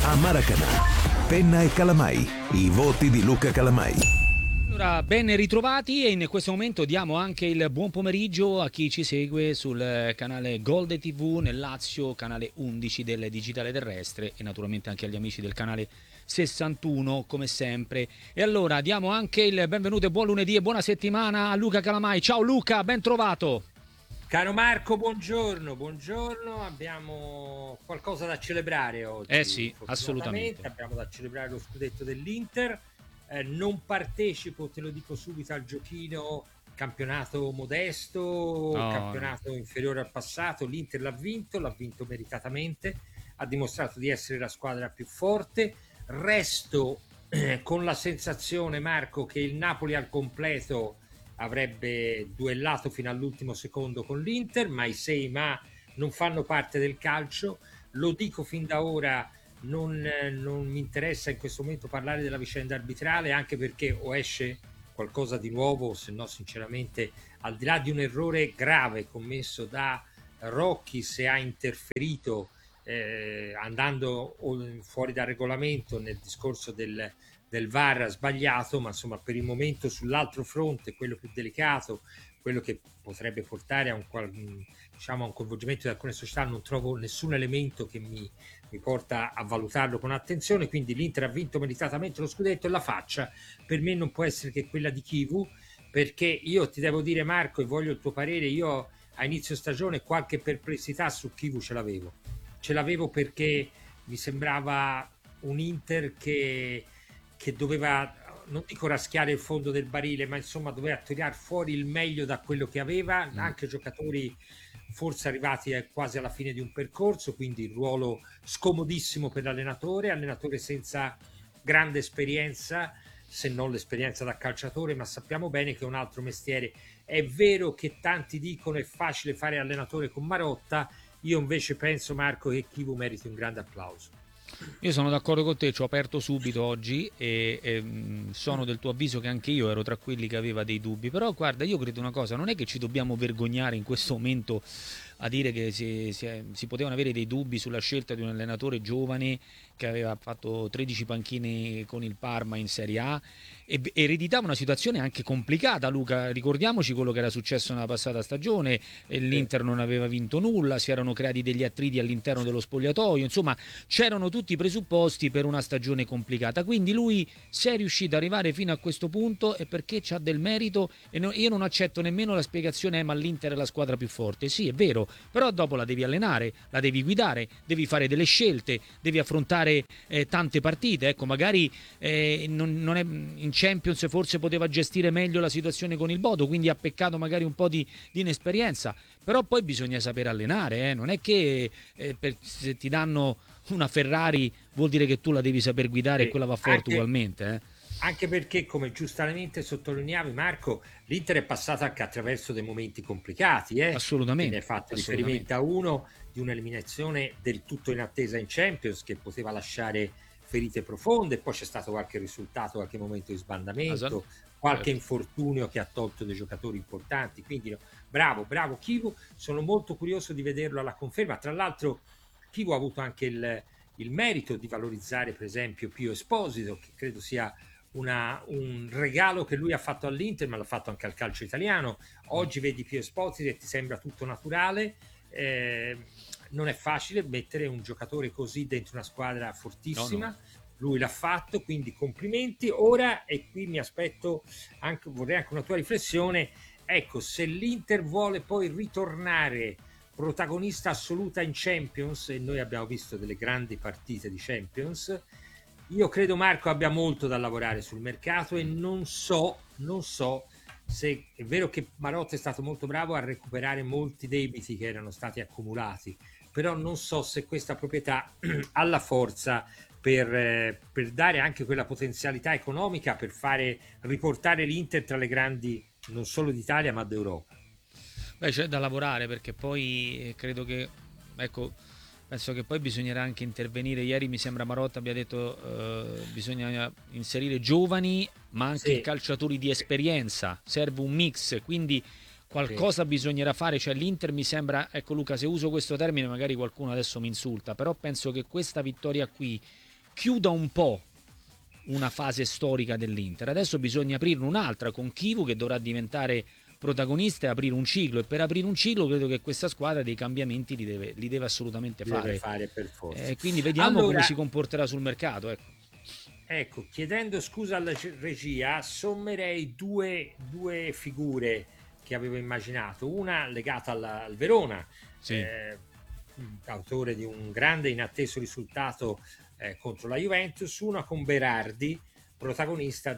a Maracanã. Penna e Calamai, i voti di Luca Calamai. Allora, ben ritrovati e in questo momento diamo anche il buon pomeriggio a chi ci segue sul canale Golden TV nel Lazio, canale 11 del digitale terrestre e naturalmente anche agli amici del canale 61 come sempre. E allora diamo anche il benvenuto e buon lunedì e buona settimana a Luca Calamai. Ciao Luca, ben trovato. Caro Marco, buongiorno, abbiamo qualcosa da celebrare oggi. Sì, assolutamente. Abbiamo da celebrare lo scudetto dell'Inter. Non partecipo, te lo dico subito, al giochino campionato modesto, campionato inferiore al passato. L'Inter l'ha vinto meritatamente, ha dimostrato di essere la squadra più forte. Resto con la sensazione, Marco, che il Napoli al completo avrebbe duellato fino all'ultimo secondo con l'Inter, ma i sei ma non fanno parte del calcio. Lo dico fin da ora, non mi interessa in questo momento parlare della vicenda arbitrale, anche perché o esce qualcosa di nuovo, se no sinceramente, al di là di un errore grave commesso da Rocchi, se ha interferito andando fuori dal regolamento nel discorso del VAR, ha sbagliato, ma insomma per il momento sull'altro fronte, quello più delicato, quello che potrebbe portare a un coinvolgimento di alcune società, non trovo nessun elemento che mi porta a valutarlo con attenzione. Quindi l'Inter ha vinto meritatamente lo scudetto e la faccia per me non può essere che quella di Chivu, perché io ti devo dire, Marco, e voglio il tuo parere, io a inizio stagione qualche perplessità su Chivu ce l'avevo perché mi sembrava un Inter che doveva, non dico raschiare il fondo del barile, ma insomma doveva tirare fuori il meglio da quello che aveva, anche giocatori forse arrivati quasi alla fine di un percorso, quindi il ruolo scomodissimo per allenatore senza grande esperienza, se non l'esperienza da calciatore, ma sappiamo bene che è un altro mestiere. È vero che tanti dicono è facile fare allenatore con Marotta, io invece penso, Marco, che Chivu meriti un grande applauso. Io sono d'accordo con te, ci ho aperto subito oggi e sono del tuo avviso che anche io ero tra quelli che aveva dei dubbi, però guarda, io credo una cosa, non è che ci dobbiamo vergognare in questo momento a dire che si potevano avere dei dubbi sulla scelta di un allenatore giovane che aveva fatto 13 panchine con il Parma in Serie A e ereditava una situazione anche complicata, Luca. Ricordiamoci quello che era successo nella passata stagione, l'Inter non aveva vinto nulla, si erano creati degli attriti all'interno dello spogliatoio, insomma c'erano tutti i presupposti per una stagione complicata, quindi lui se è riuscito ad arrivare fino a questo punto è perché c'ha del merito e io non accetto nemmeno la spiegazione ma l'Inter è la squadra più forte. Sì, è vero, però dopo la devi allenare, la devi guidare, devi fare delle scelte, devi affrontare tante partite. Ecco, magari non è, in Champions forse poteva gestire meglio la situazione con il Bodo, quindi ha peccato magari un po' di inesperienza, però poi bisogna sapere allenare, non è che se ti danno una Ferrari vuol dire che tu la devi saper guidare e quella va forte ugualmente. Anche perché, come giustamente sottolineavi, Marco, l'Inter è passata anche attraverso dei momenti complicati. Assolutamente. Ne hai fatto riferimento a uno di un'eliminazione del tutto in attesa in Champions che poteva lasciare ferite profonde, poi c'è stato qualche risultato, qualche momento di sbandamento, qualche infortunio che ha tolto dei giocatori importanti. Quindi bravo Chivu, sono molto curioso di vederlo alla conferma. Tra l'altro Chivu ha avuto anche il merito di valorizzare per esempio Pio Esposito, che credo sia un regalo che lui ha fatto all'Inter, ma l'ha fatto anche al calcio italiano. Oggi vedi Pio Esposito e ti sembra tutto naturale. Non è facile mettere un giocatore così dentro una squadra fortissima. No. Lui l'ha fatto, quindi complimenti. Ora, e qui mi aspetto vorrei anche una tua riflessione, ecco, se l'Inter vuole poi ritornare protagonista assoluta in Champions, e noi abbiamo visto delle grandi partite di Champions, io credo, Marco, abbia molto da lavorare sul mercato e non so se è vero che Marotta è stato molto bravo a recuperare molti debiti che erano stati accumulati, però non so se questa proprietà ha la forza per dare anche quella potenzialità economica per riportare l'Inter tra le grandi non solo d'Italia ma d'Europa. Beh, c'è da lavorare perché poi credo che, ecco, penso che poi bisognerà anche intervenire. Ieri mi sembra Marotta abbia detto bisogna inserire giovani ma anche calciatori di esperienza, serve un mix, quindi qualcosa bisognerà fare. Cioè l'Inter mi sembra, ecco Luca, se uso questo termine magari qualcuno adesso mi insulta, però penso che questa vittoria qui chiuda un po' una fase storica dell'Inter. Adesso bisogna aprirne un'altra con Chivu, che dovrà diventare protagonista e aprire un ciclo, e per aprire un ciclo credo che questa squadra dei cambiamenti li deve assolutamente deve fare. fare per forza. Quindi vediamo Allora, come si comporterà sul mercato. ecco, chiedendo scusa alla regia, sommerei due figure che avevo immaginato. Una legata al Verona, Sì. autore di un grande inatteso risultato contro la Juventus, una con Berardi, protagonista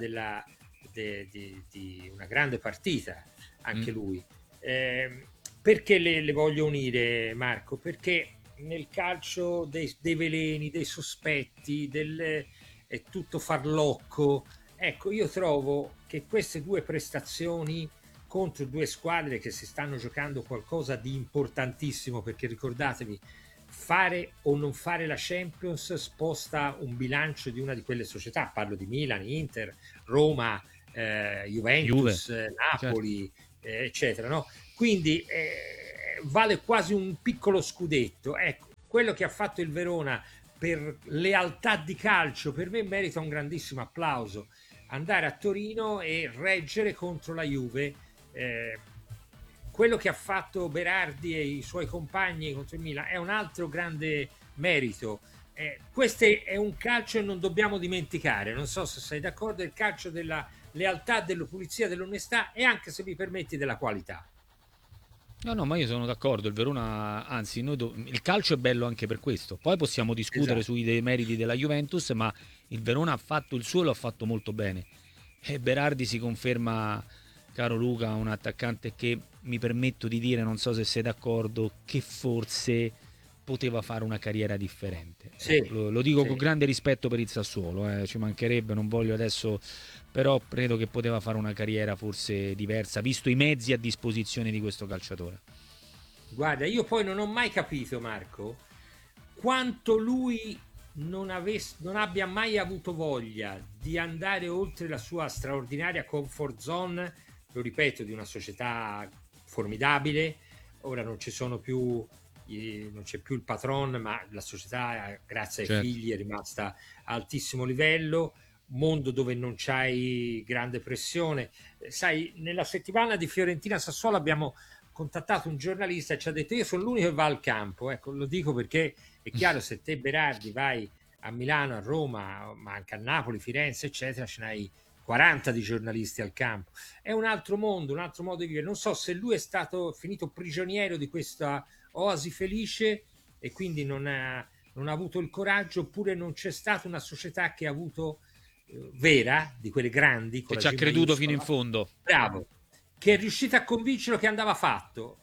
di una grande partita, anche lui. Perché le voglio unire, Marco? Perché nel calcio dei veleni, dei sospetti, è tutto farlocco. Ecco, io trovo che queste due prestazioni contro due squadre che si stanno giocando qualcosa di importantissimo, perché ricordatevi, fare o non fare la Champions sposta un bilancio di una di quelle società, parlo di Milan, Inter, Roma, Juventus, Napoli, eccetera, no? Quindi vale quasi un piccolo scudetto. Ecco, quello che ha fatto il Verona per lealtà di calcio, per me merita un grandissimo applauso. Andare a Torino e reggere contro la Juve, quello che ha fatto Berardi e i suoi compagni contro il Milan è un altro grande merito. Questo è un calcio e non dobbiamo dimenticare, non so se sei d'accordo, è il calcio della lealtà, della pulizia, dell'onestà e anche, se mi permetti, della qualità. No, ma io sono d'accordo. Il Verona, anzi, il calcio è bello anche per questo. Poi possiamo discutere sui dei meriti della Juventus, ma il Verona ha fatto il suo e lo ha fatto molto bene. E Berardi si conferma, caro Luca, un attaccante che mi permetto di dire, non so se sei d'accordo, che forse poteva fare una carriera differente. Sì, Lo dico sì. con grande rispetto per il Sassuolo, ci mancherebbe, non voglio adesso, però credo che poteva fare una carriera forse diversa, visto i mezzi a disposizione di questo calciatore. Guarda, io poi non ho mai capito, Marco, quanto lui non abbia mai avuto voglia di andare oltre la sua straordinaria comfort zone, lo ripeto, di una società formidabile. Ora non ci sono più, non c'è più il patron, ma la società, grazie ai figli, è rimasta a altissimo livello, mondo dove non c'hai grande pressione. Sai, nella settimana di Fiorentina-Sassuolo abbiamo contattato un giornalista e ci ha detto: io sono l'unico che va al campo. Ecco, lo dico perché è chiaro, se te Berardi vai a Milano, a Roma, ma anche a Napoli, Firenze, eccetera, ce n'hai 40 di giornalisti al campo. È un altro mondo, un altro modo di vivere. Non so se lui è stato finito prigioniero di questa oasi felice e quindi non ha avuto il coraggio, oppure non c'è stata una società che ha avuto vera, di quelle grandi, che ci ha creduto fino in fondo. Bravo, che è riuscita a convincerlo che andava fatto,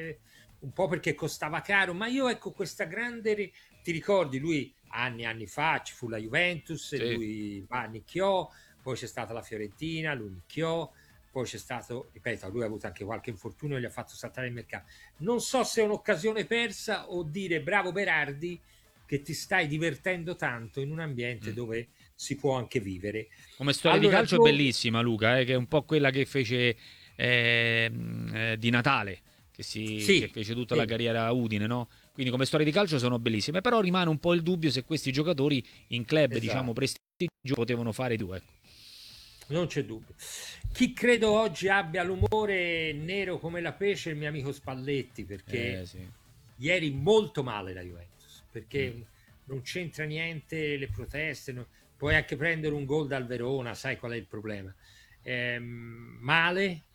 un po' perché costava caro, ma io, ecco, questa grande, ti ricordi, lui anni fa ci fu la Juventus, e lui nicchiò, poi c'è stata la Fiorentina, lui nicchiò, poi c'è stato, ripeto, lui ha avuto anche qualche infortunio e gli ha fatto saltare il mercato. Non so se è un'occasione persa o dire bravo Berardi, che ti stai divertendo tanto in un ambiente dove si può anche vivere. Come storia di calcio è bellissima, Luca, che è un po' quella che fece di Natale, che fece tutta la carriera a Udine, no? Quindi come storia di calcio sono bellissime, però rimane un po' il dubbio se questi giocatori in club, diciamo, prestigiosi potevano fare due, ecco. Non c'è dubbio. Chi credo oggi abbia l'umore nero come la pesce è il mio amico Spalletti, perché ieri molto male la Juventus, perché non c'entra niente le proteste, puoi anche prendere un gol dal Verona, sai qual è il problema. Male,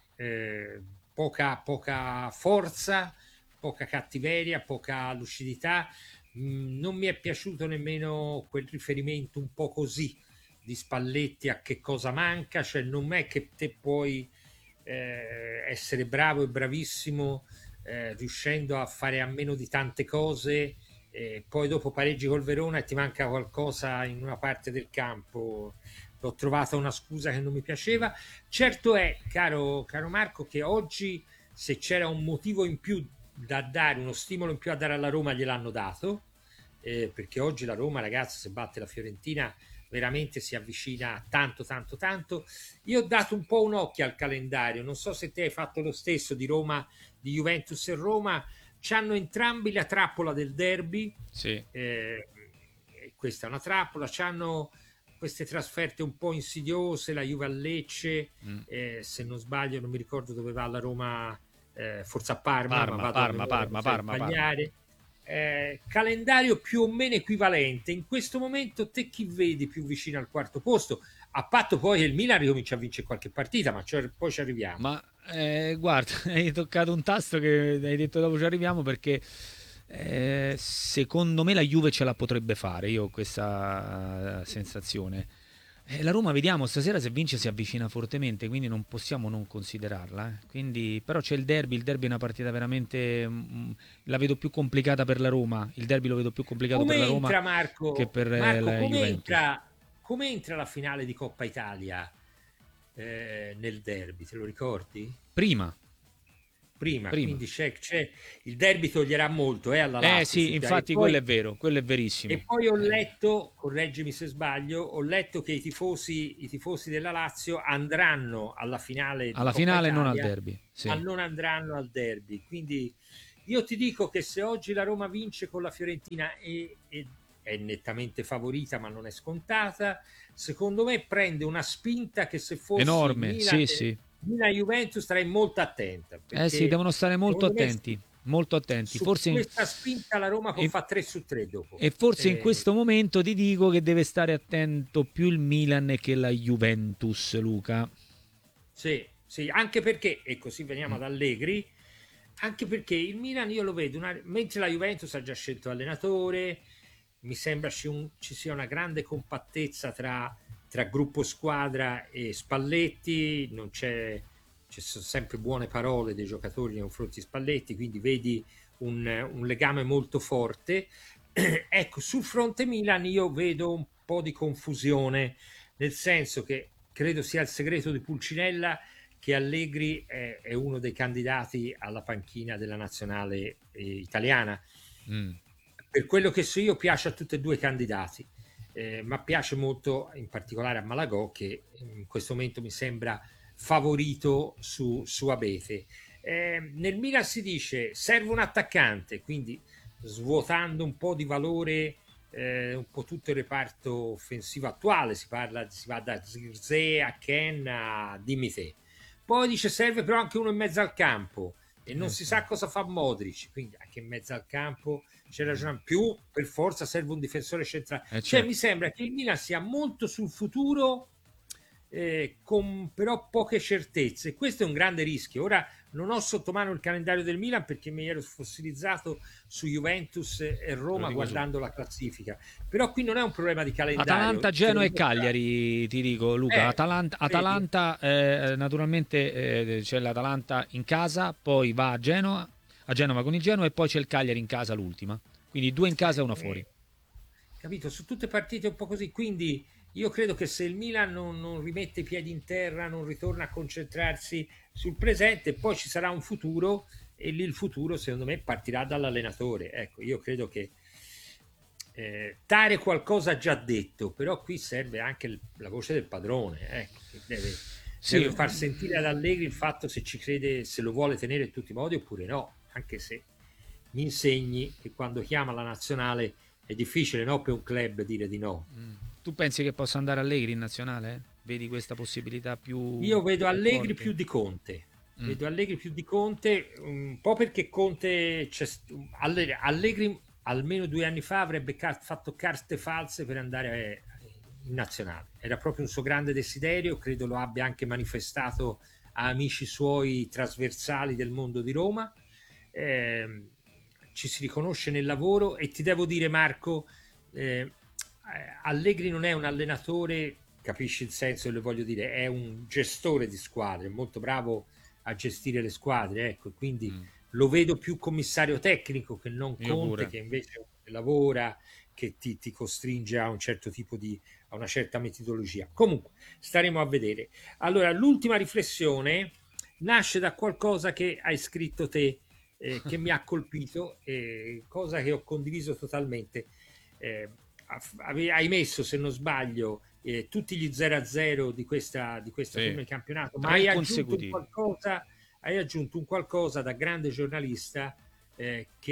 poca forza, poca cattiveria, poca lucidità. Non mi è piaciuto nemmeno quel riferimento un po' così di Spalletti a che cosa manca, cioè non è che te puoi essere bravo e bravissimo riuscendo a fare a meno di tante cose, poi dopo pareggi col Verona e ti manca qualcosa in una parte del campo. L'ho trovata una scusa che non mi piaceva. Certo è, caro Marco, che oggi, se c'era un motivo in più da dare, uno stimolo in più a dare alla Roma, gliel'hanno dato, perché oggi la Roma, ragazzi, se batte la Fiorentina veramente si avvicina tanto. Io ho dato un po' un occhio al calendario, non so se te hai fatto lo stesso, di Roma, di Juventus e Roma. C'hanno entrambi la trappola del derby, questa è una trappola. C'hanno queste trasferte un po' insidiose, la Juve a Lecce, se non sbaglio non mi ricordo dove va la Roma, forse a Parma, ma vado a memoria, potrei sbagliare. Calendario più o meno equivalente. In questo momento te chi vedi più vicino al quarto posto? A patto poi che il Milan ricomincia a vincere qualche partita, ma poi ci arriviamo. Ma guarda, hai toccato un tasto che hai detto dopo ci arriviamo, perché secondo me la Juve ce la potrebbe fare, io ho questa sensazione. La Roma, vediamo, stasera se vince si avvicina fortemente, quindi non possiamo non considerarla. Quindi, però c'è il derby è una partita veramente, la vedo più complicata per la Roma, il derby lo vedo più complicato Come per la Roma entra Marco? che per Marco, la Juventus. come entra la finale di Coppa Italia nel derby? Te lo ricordi? Prima. Quindi c'è il derby toglierà molto alla Lazio. Sì, infatti quello è vero, quello è verissimo. E poi ho letto, correggimi se sbaglio, ho letto che i tifosi della Lazio andranno alla finale di Coppa finale, Italia, non al derby, sì. ma non andranno al derby. Quindi io ti dico che se oggi la Roma vince con la Fiorentina e è nettamente favorita, ma non è scontata, secondo me prende una spinta che se fosse enorme, Milan, sì. Juventus starei molto attenta. Sì, devono stare molto attenti. Molto attenti. Forse questa spinta la Roma può fare 3-3 dopo. E forse in questo momento ti dico che deve stare attento più il Milan che la Juventus, Luca. Sì, anche perché, e così veniamo ad Allegri, anche perché il Milan io lo vedo, mentre la Juventus ha già scelto allenatore, mi sembra ci sia una grande compattezza tra gruppo squadra e Spalletti, ci sono sempre buone parole dei giocatori nei confronti di Spalletti, quindi vedi un legame molto forte. Ecco, sul fronte Milan io vedo un po' di confusione, nel senso che credo sia il segreto di Pulcinella che Allegri è uno dei candidati alla panchina della nazionale italiana. Per quello che so io piace a tutti e due i candidati, ma piace molto in particolare a Malagò, che in questo momento mi sembra favorito su Abete. Nel Milan si dice serve un attaccante, quindi svuotando un po' di valore un po' tutto il reparto offensivo attuale, si va da Zirkzee a Ken a dimmi te. Poi dice serve però anche uno in mezzo al campo e non si sa cosa fa Modric, quindi anche in mezzo al campo c'è ragione, più per forza serve un difensore centrale. Cioè mi sembra che il Milan sia molto sul futuro, con però poche certezze. Questo è un grande rischio. Ora non ho sotto mano il calendario del Milan perché mi ero fossilizzato su Juventus e Roma guardando la classifica, però qui non è un problema di calendario. Atalanta, Genoa e Cagliari, ti dico Luca. Atalanta naturalmente c'è l'Atalanta in casa, poi va a Genova con il Genoa e poi c'è il Cagliari in casa l'ultima, quindi 2 in casa e 1 fuori. Capito? Su tutte partite un po' così, quindi io credo che se il Milan non rimette i piedi in terra, non ritorna a concentrarsi sul presente, poi ci sarà un futuro e lì il futuro secondo me partirà dall'allenatore. Ecco, io credo che Tare qualcosa ha già detto, però qui serve anche la voce del padrone, ecco, che deve far sentire ad Allegri il fatto se ci crede, se lo vuole tenere in tutti i modi oppure no, anche se mi insegni che quando chiama la nazionale è difficile, no, per un club dire di no. Tu pensi che possa andare Allegri in nazionale? Vedi questa possibilità più? Io vedo Allegri più di Conte. Vedo Allegri più di Conte, un po' perché Conte Allegri almeno 2 anni fa avrebbe fatto carte false per andare in nazionale. Era proprio un suo grande desiderio, credo lo abbia anche manifestato a amici suoi trasversali del mondo di Roma. Ci si riconosce nel lavoro e ti devo dire Marco, Allegri non è un allenatore, capisci il senso che le voglio dire, è un gestore di squadre, è molto bravo a gestire le squadre, ecco, quindi lo vedo più commissario tecnico che non Conte, che invece lavora, che ti costringe a un certo tipo a una certa metodologia. Comunque staremo a vedere. Allora, l'ultima riflessione nasce da qualcosa che hai scritto te, che mi ha colpito, cosa che ho condiviso totalmente. Hai messo, se non sbaglio, tutti gli 0-0 di questa prima di campionato, ma hai aggiunto un qualcosa da grande giornalista, che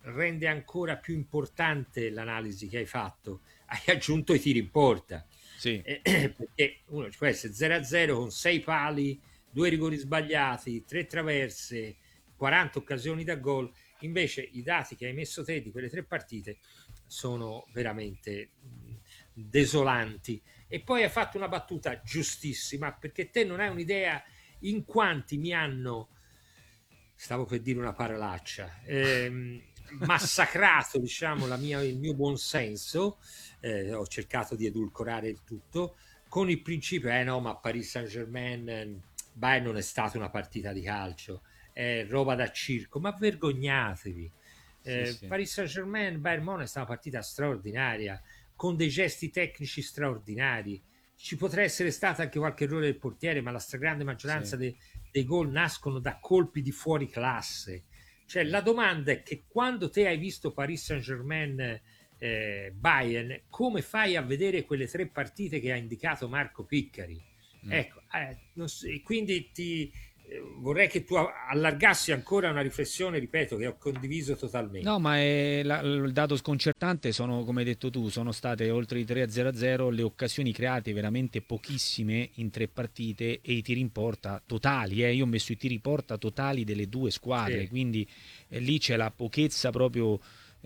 rende ancora più importante l'analisi che hai fatto. Hai aggiunto i tiri in porta. Sì. Perché uno ci può essere 0-0 con 6 pali, 2 rigori sbagliati, 3 traverse, 40 occasioni da gol. Invece i dati che hai messo te di quelle 3 partite sono veramente desolanti. E poi hai fatto una battuta giustissima, perché te non hai un'idea in quanti mi hanno, stavo per dire una parolaccia, massacrato, diciamo, il mio buonsenso. Ho cercato di edulcorare il tutto con il principio, no, ma Paris Saint-Germain, beh, non è stata una partita di calcio, è roba da circo, ma vergognatevi. Sì. Paris Saint-Germain, Bayern Monaco è stata una partita straordinaria, con dei gesti tecnici straordinari. Ci potrà essere stato anche qualche errore del portiere, ma la stragrande maggioranza dei gol nascono da colpi di fuori classe. Cioè, la domanda è che quando te hai visto Paris Saint-Germain Bayern, come fai a vedere quelle 3 partite che ha indicato Marco Piccari? Ecco, quindi vorrei che tu allargassi ancora una riflessione, ripeto, che ho condiviso totalmente. No, ma il dato sconcertante sono, come hai detto tu, sono state oltre i 3-0 le occasioni create veramente pochissime in 3 partite e i tiri in porta totali. Io ho messo i tiri in porta totali delle 2 squadre, Sì. quindi lì c'è la pochezza proprio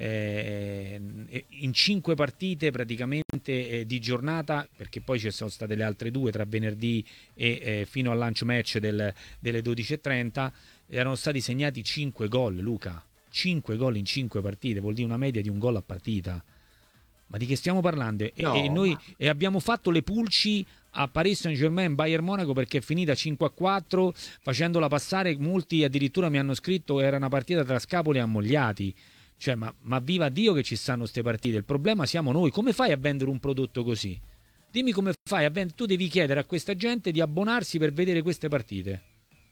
in 5 partite praticamente di giornata, perché poi ci sono state le altre 2 tra venerdì e fino al lunch match delle 12:30, erano stati segnati 5 gol, Luca. 5 gol in 5 partite, vuol dire una media di un gol a partita. Ma di che stiamo parlando? E noi abbiamo fatto le pulci a Paris Saint-Germain, Bayern Monaco, perché è finita 5-4, facendola passare. Molti addirittura mi hanno scritto che era una partita tra scapoli e ammogliati. Cioè, ma viva Dio che ci stanno queste partite. Il problema siamo noi. Come fai a vendere un prodotto così? Dimmi come fai a vendere. Tu devi chiedere a questa gente di abbonarsi per vedere queste partite.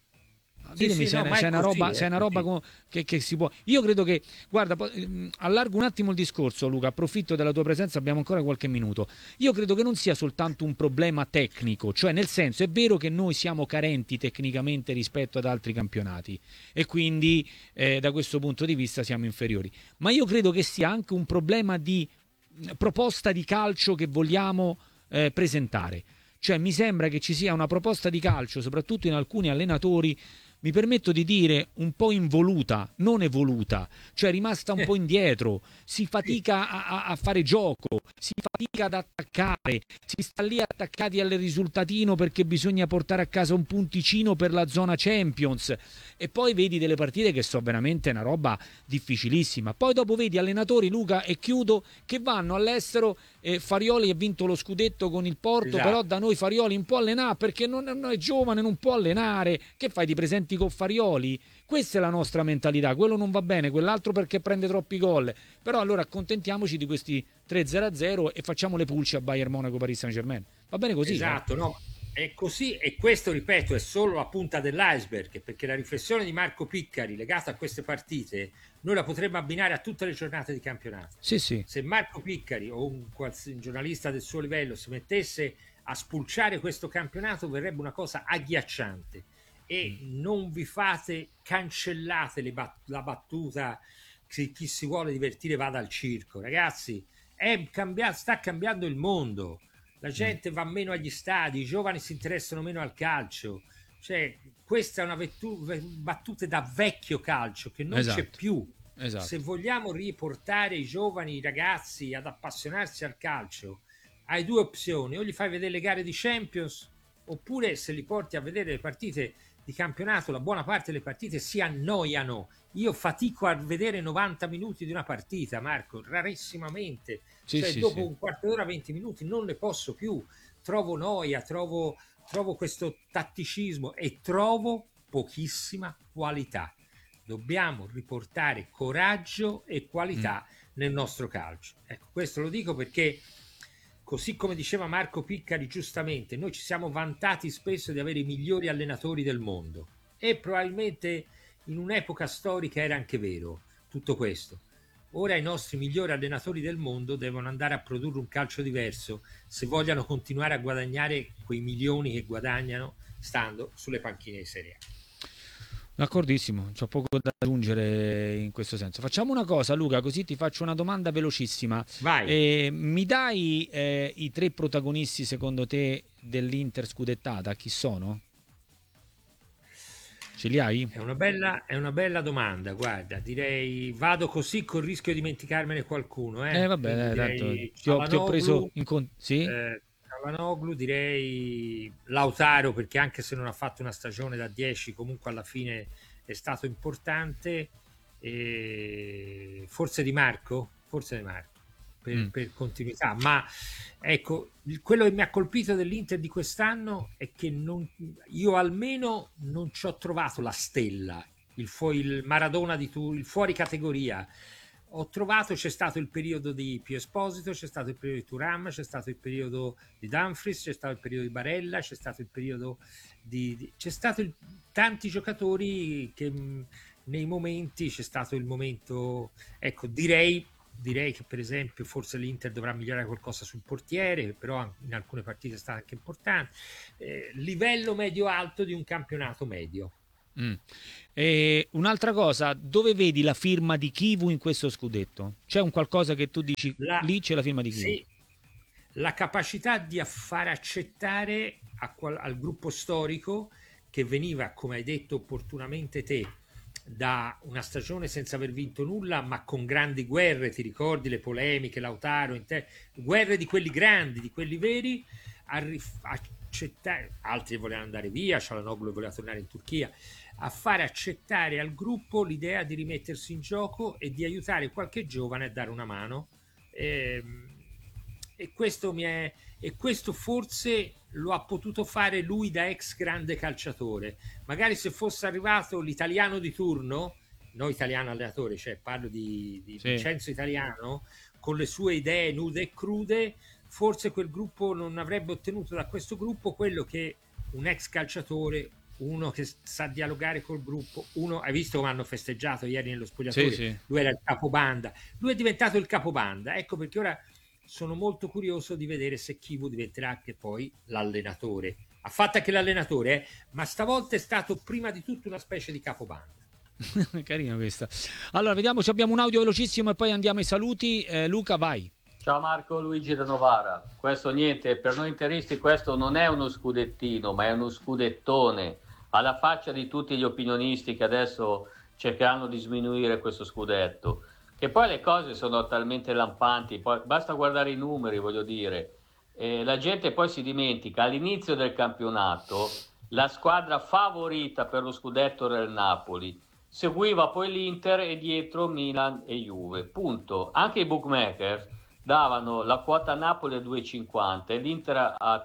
Ditemi se è una roba che si può. Io credo che, guarda, allargo un attimo il discorso, Luca, approfitto della tua presenza, abbiamo ancora qualche minuto. Io credo che non sia soltanto un problema tecnico, cioè nel senso è vero che noi siamo carenti tecnicamente rispetto ad altri campionati e quindi da questo punto di vista siamo inferiori, ma io credo che sia anche un problema di proposta di calcio che vogliamo presentare. Cioè mi sembra che ci sia una proposta di calcio, soprattutto in alcuni allenatori, mi permetto di dire un po' involuta, non evoluta, cioè rimasta un po' indietro, si fatica a fare gioco, si fatica ad attaccare, si sta lì attaccati al risultatino perché bisogna portare a casa un punticino per la zona Champions e poi vedi delle partite che sono veramente una roba difficilissima. Poi dopo vedi allenatori, Luca, e chiudo, che vanno all'estero. Farioli ha vinto lo scudetto con il Porto, esatto. Però da noi Farioli non può allenare perché non è giovane, non può allenare. Che fai, ti presenti con Farioli? Questa è la nostra mentalità, quello non va bene, quell'altro perché prende troppi gol. Però allora accontentiamoci di questi 3-0 e facciamo le pulci a Bayern Monaco, Paris Saint-Germain. Va bene così? Esatto, no? È così, e questo, ripeto, è solo la punta dell'iceberg, perché la riflessione di Marco Piccari legata a queste partite noi la potremmo abbinare a tutte le giornate di campionato. Sì. Se Marco Piccari o un giornalista del suo livello si mettesse a spulciare questo campionato, verrebbe una cosa agghiacciante. E non vi fate, cancellate la battuta che chi si vuole divertire vada al circo. Ragazzi, sta cambiando il mondo. La gente va meno agli stadi, i giovani si interessano meno al calcio. Cioè, questa è una battuta da vecchio calcio che non c'è più. Esatto. Se vogliamo riportare i giovani, i ragazzi ad appassionarsi al calcio, hai 2 opzioni: o gli fai vedere le gare di Champions, oppure se li porti a vedere le partite di campionato, la buona parte delle partite si annoiano. Io fatico a vedere 90 minuti di una partita, Marco, rarissimamente. Dopo un quarto d'ora, 20 minuti non ne posso più. Trovo noia, trovo questo tatticismo e trovo pochissima qualità. Dobbiamo riportare coraggio e qualità nel nostro calcio. Ecco, questo lo dico perché, così come diceva Marco Piccari giustamente, noi ci siamo vantati spesso di avere i migliori allenatori del mondo e probabilmente in un'epoca storica era anche vero tutto questo. Ora i nostri migliori allenatori del mondo devono andare a produrre un calcio diverso se vogliano continuare a guadagnare quei milioni che guadagnano stando sulle panchine di Serie A. D'accordissimo, c'ho poco da aggiungere in questo senso. Facciamo una cosa, Luca, così ti faccio una domanda velocissima. Vai. Mi dai i 3 protagonisti secondo te dell'Inter scudettata? Chi sono? Ce li hai? È una bella domanda, guarda, direi vado così col rischio di dimenticarmene qualcuno, Vabbè, quindi tanto direi ti ho preso Çalhanoğlu, in conto. Sì? Çalhanoğlu, direi Lautaro, perché anche se non ha fatto una stagione da 10, comunque alla fine è stato importante, e forse Di Marco Mm. per continuità, ma ecco, quello che mi ha colpito dell'Inter di quest'anno è che io almeno non ci ho trovato la stella, il Maradona il fuori categoria. C'è stato il periodo di Pio Esposito, c'è stato il periodo di Thuram, c'è stato il periodo di Dumfries, c'è stato il periodo di Barella, c'è stato il periodo tanti giocatori che nei momenti c'è stato il momento, ecco, direi che per esempio forse l'Inter dovrà migliorare qualcosa sul portiere, però in alcune partite è stato anche importante. Livello medio-alto di un campionato medio. Mm. E un'altra cosa, dove vedi la firma di Chivu in questo scudetto? C'è un qualcosa che tu dici, lì c'è la firma di Chivu? Sì, la capacità di far accettare al gruppo storico che veniva, come hai detto opportunamente te, da una stagione senza aver vinto nulla, ma con grandi guerre, ti ricordi le polemiche, Lautaro, guerre di quelli grandi, di quelli veri, accettare, altri volevano andare via, Çalhanoğlu voleva tornare in Turchia, a fare accettare al gruppo l'idea di rimettersi in gioco e di aiutare qualche giovane a dare una mano. E questo forse lo ha potuto fare lui da ex grande calciatore. Magari se fosse arrivato l'italiano di turno, no italiano allenatore, cioè parlo di Sì. Vincenzo Italiano, con le sue idee nude e crude, forse quel gruppo non avrebbe ottenuto da questo gruppo quello che un ex calciatore, uno che sa dialogare col gruppo, hai visto come hanno festeggiato ieri nello spogliatoio? Sì, sì. Lui era il capobanda, lui è diventato il capobanda, ecco perché ora sono molto curioso di vedere se Chivu diventerà anche poi l'allenatore. Ha fatto anche l'allenatore, ma stavolta è stato prima di tutto una specie di capobanda. Carina questa. Allora, vediamo se abbiamo un audio velocissimo e poi andiamo ai saluti. Luca, vai. Ciao Marco, Luigi da Novara. Questo niente, per noi interisti questo non è uno scudettino, ma è uno scudettone. Alla faccia di tutti gli opinionisti che adesso cercheranno di sminuire questo scudetto. Che poi le cose sono talmente lampanti, poi basta guardare i numeri, voglio dire. La gente poi si dimentica, all'inizio del campionato, la squadra favorita per lo scudetto era il Napoli. Seguiva poi l'Inter e dietro Milan e Juve. Punto. Anche i bookmaker davano la quota Napoli a 2,50 e l'Inter a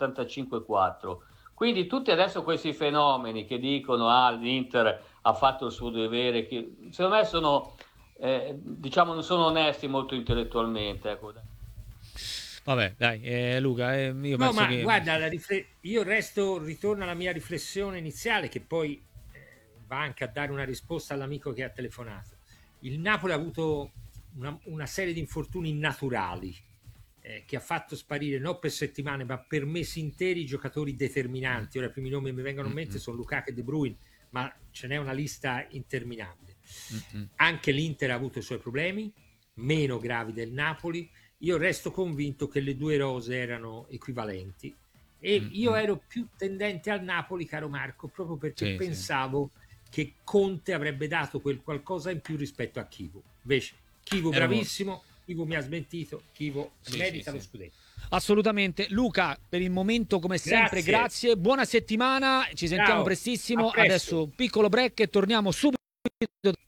3,75-4. Quindi tutti adesso questi fenomeni che dicono l'Inter ha fatto il suo dovere, che secondo me sono, diciamo, non sono onesti molto intellettualmente. Ecco. Vabbè, dai, Luca, io no, penso ma che... guarda, ritorno alla mia riflessione iniziale, che poi va anche a dare una risposta all'amico che ha telefonato. Il Napoli ha avuto una serie di infortuni naturali che ha fatto sparire non per settimane ma per mesi interi giocatori determinanti. Ora i primi nomi che mi vengono in mente sono Lukaku e De Bruyne, ma ce n'è una lista interminabile. Anche l'Inter ha avuto i suoi problemi, meno gravi del Napoli. Io resto convinto che le due rose erano equivalenti e io ero più tendente al Napoli, caro Marco, proprio perché pensavo che Conte avrebbe dato quel qualcosa in più rispetto a Chivu. Invece Chivu bravissimo, Chivu mi ha smentito, Chivu merita lo scudetto. Assolutamente. Luca, per il momento come sempre grazie, buona settimana, ci sentiamo prestissimo. Adesso piccolo break e torniamo subito